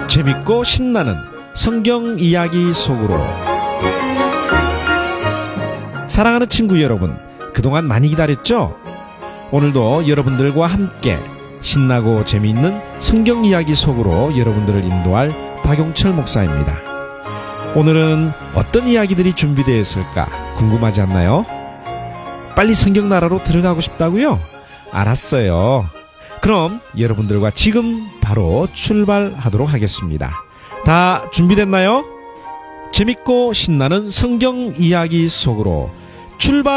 재밌고 신나는 성경 이야기 속으로. 사랑하는 친구 여러분, 그동안 많이 기다렸죠? 오늘도 여러분들과 함께 신나고 재미있는 성경 이야기 속으로 여러분들을 인도할 박용철 목사입니다. 오늘은 어떤 이야기들이 준비되어 있을까 궁금하지 않나요? 빨리 성경 나라로 들어가고 싶다고요? 알았어요. 그럼 여러분들과 지금 바로 출발하도록 하겠습니다. 다 준비됐나요? 재밌고 신나는 성경 이야기 속으로 출발!